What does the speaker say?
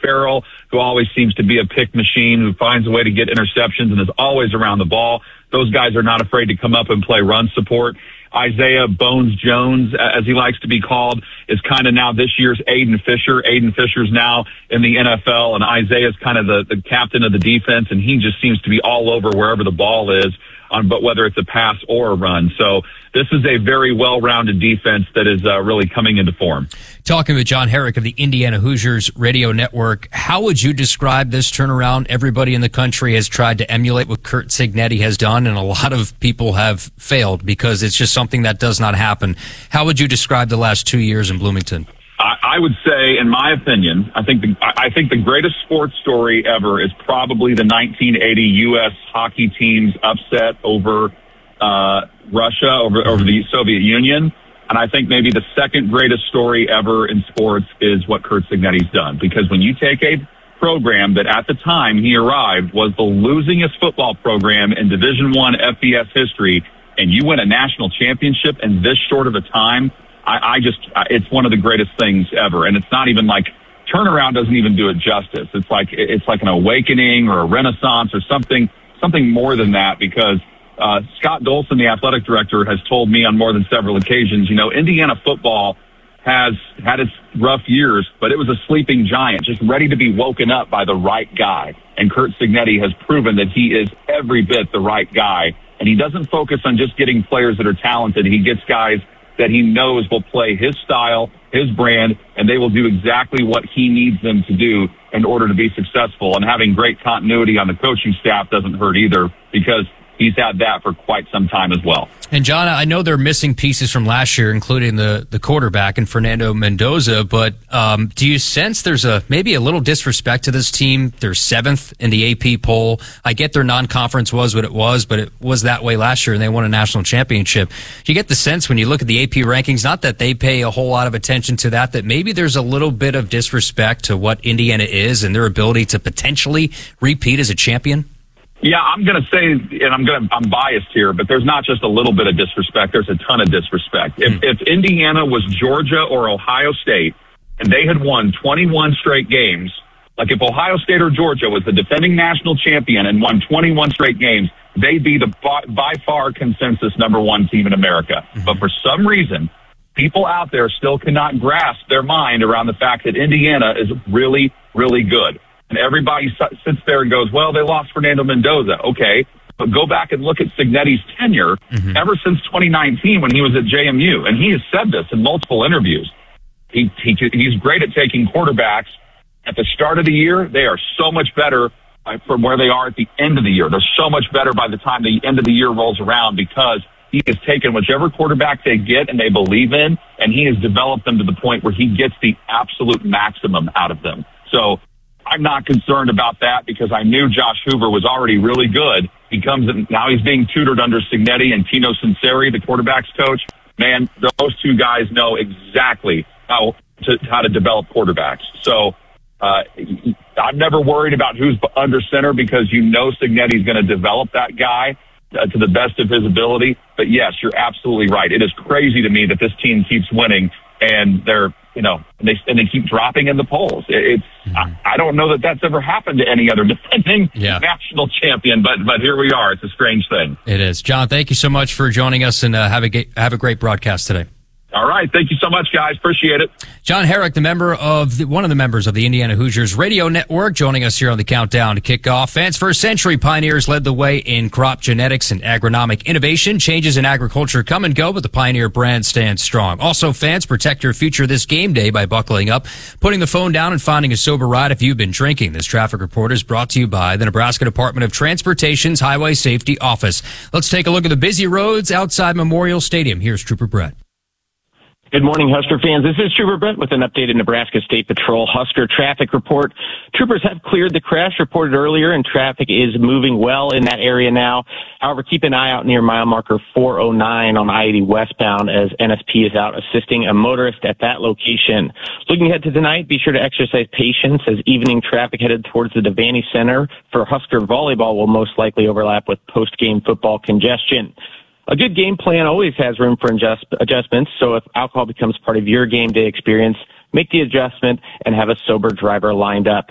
Farrell, who always seems to be a pick machine, who finds a way to get interceptions and is always around the ball. Those guys are not afraid to come up and play run support. Isaiah Bones Jones, as he likes to be called, is kind of now this year's Aiden Fisher. Aiden Fisher's now in the NFL, and Isaiah's kind of the captain of the defense, and he just seems to be all over wherever the ball is, but whether it's a pass or a run. So this is a very well-rounded defense that is really coming into form. Talking with John Herrick of the Indiana Hoosiers Radio Network, how would you describe this turnaround? Everybody in the country has tried to emulate what Curt Cignetti has done, and a lot of people have failed because it's just something that does not happen. How would you describe the last 2 years in Bloomington? I would say, in my opinion, I think the greatest sports story ever is probably the 1980 U.S. hockey team's upset over Russia, over the Soviet Union. And I think maybe the second greatest story ever in sports is what Curt Cignetti's done. Because when you take a program that at the time he arrived was the losingest football program in Division I FBS history, and you win a national championship in this short of a time, it's one of the greatest things ever. And it's not even like turnaround doesn't even do it justice. It's like an awakening or a renaissance or something more than that, because Scott Dolson, the athletic director, has told me on more than several occasions, Indiana football has had its rough years, but it was a sleeping giant, just ready to be woken up by the right guy. And Curt Cignetti has proven that he is every bit the right guy. And he doesn't focus on just getting players that are talented. He gets guys that he knows will play his style, his brand, and they will do exactly what he needs them to do in order to be successful. And having great continuity on the coaching staff doesn't hurt either, because he's had that for quite some time as well. And, John, I know they're missing pieces from last year, including the quarterback and Fernando Mendoza, but do you sense there's maybe a little disrespect to this team? They're 7th in the AP poll. I get their non-conference was what it was, but it was that way last year, and they won a national championship. Do you get the sense when you look at the AP rankings, not that they pay a whole lot of attention to that maybe there's a little bit of disrespect to what Indiana is and their ability to potentially repeat as a champion? Yeah, I'm going to say, and I'm biased here, but there's not just a little bit of disrespect. There's a ton of disrespect. If Indiana was Georgia or Ohio State and they had won 21 straight games, like if Ohio State or Georgia was the defending national champion and won 21 straight games, they'd be the by far consensus number one team in America. Mm-hmm. But for some reason, people out there still cannot grasp their mind around the fact that Indiana is really, really good. And everybody sits there and goes, well, they lost Fernando Mendoza. Okay, but go back and look at Cignetti's tenure ever since 2019 when he was at JMU. And he has said this in multiple interviews. He's great at taking quarterbacks. At the start of the year, they are so much better from where they are at the end of the year. They're so much better by the time the end of the year rolls around, because he has taken whichever quarterback they get and they believe in, and he has developed them to the point where he gets the absolute maximum out of them. So I'm not concerned about that, because I knew Josh Hoover was already really good. Now he's being tutored under Cignetti and Tino Sinceri, the quarterback's coach. Man, those two guys know exactly how to develop quarterbacks. So I'm never worried about who's under center, because Cignetti's going to develop that guy to the best of his ability. But yes, you're absolutely right. It is crazy to me that this team keeps winning, and they're they keep dropping in the polls. I don't know that that's ever happened to any other defending national champion, but here we are. It's a strange thing. It is. John, thank you so much for joining us, and have a great broadcast today. All right. Thank you so much, guys. Appreciate it. John Herrick, one of the members of the Indiana Hoosiers Radio Network, joining us here on the countdown to kick off. Fans for a century, Pioneers led the way in crop genetics and agronomic innovation. Changes in agriculture come and go, but the Pioneer brand stands strong. Also, fans, protect your future this game day by buckling up, putting the phone down, and finding a sober ride if you've been drinking. This traffic report is brought to you by the Nebraska Department of Transportation's Highway Safety Office. Let's take a look at the busy roads outside Memorial Stadium. Here's Trooper Brett. Good morning, Husker fans. This is Trooper Brett with an updated Nebraska State Patrol Husker traffic report. Troopers have cleared the crash reported earlier, and traffic is moving well in that area now. However, keep an eye out near mile marker 409 on I-80 westbound, as NSP is out assisting a motorist at that location. Looking ahead to tonight, be sure to exercise patience, as evening traffic headed towards the Devaney Center for Husker volleyball will most likely overlap with post-game football congestion. A good game plan always has room for adjustments, so if alcohol becomes part of your game day experience, make the adjustment and have a sober driver lined up.